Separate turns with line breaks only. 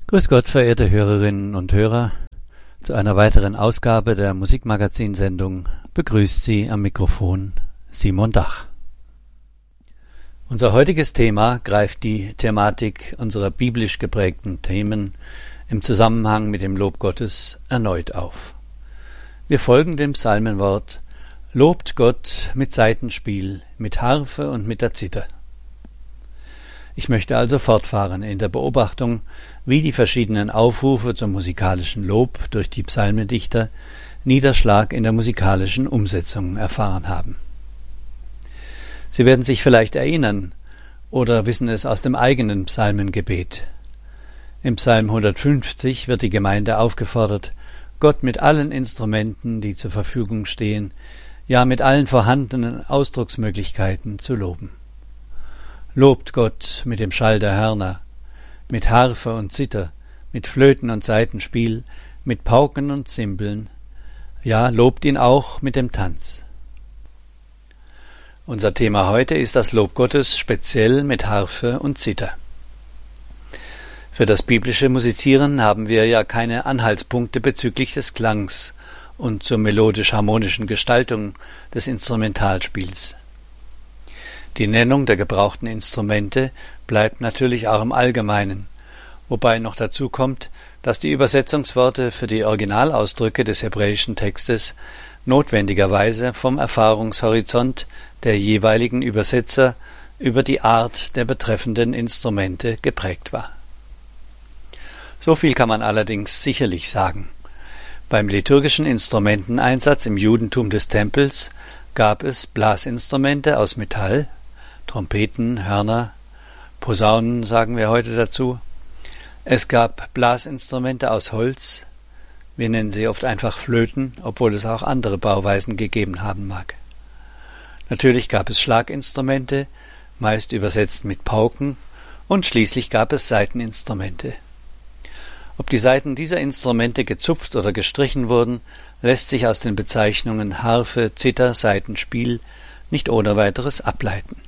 Grüß Gott, verehrte Hörerinnen und Hörer. Zu einer weiteren Ausgabe der Musikmagazinsendung begrüßt Sie am Mikrofon Simon Dach. Unser heutiges Thema greift die Thematik unserer biblisch geprägten Themen im Zusammenhang mit dem Lob Gottes erneut auf. Wir folgen dem Psalmenwort: Lobt Gott mit Saitenspiel, mit Harfe und mit der Zither. Ich möchte also fortfahren in der Beobachtung, wie die verschiedenen Aufrufe zum musikalischen Lob durch die Psalmendichter Niederschlag in der musikalischen Umsetzung erfahren haben. Sie werden sich vielleicht erinnern oder wissen es aus dem eigenen Psalmengebet. Im Psalm 150 wird die Gemeinde aufgefordert, Gott mit allen Instrumenten, die zur Verfügung stehen, ja mit allen vorhandenen Ausdrucksmöglichkeiten zu loben. Lobt Gott mit dem Schall der Hörner, mit Harfe und Zither, mit Flöten und Saitenspiel, mit Pauken und Zimbeln, ja, lobt ihn auch mit dem Tanz. Unser Thema heute ist das Lob Gottes speziell mit Harfe und Zither. Für das biblische Musizieren haben wir ja keine Anhaltspunkte bezüglich des Klangs und zur melodisch-harmonischen Gestaltung des Instrumentalspiels. Die Nennung der gebrauchten Instrumente bleibt natürlich auch im Allgemeinen, wobei noch dazu kommt, dass die Übersetzungsworte für die Originalausdrücke des hebräischen Textes notwendigerweise vom Erfahrungshorizont der jeweiligen Übersetzer über die Art der betreffenden Instrumente geprägt war. So viel kann man allerdings sicherlich sagen. Beim liturgischen Instrumenteneinsatz im Judentum des Tempels gab es Blasinstrumente aus Metall, Trompeten, Hörner, Posaunen sagen wir heute dazu. Es gab Blasinstrumente aus Holz, wir nennen sie oft einfach Flöten, obwohl es auch andere Bauweisen gegeben haben mag. Natürlich gab es Schlaginstrumente, meist übersetzt mit Pauken, und schließlich gab es Saiteninstrumente. Ob die Saiten dieser Instrumente gezupft oder gestrichen wurden, lässt sich aus den Bezeichnungen Harfe, Zither, Saitenspiel nicht ohne weiteres ableiten.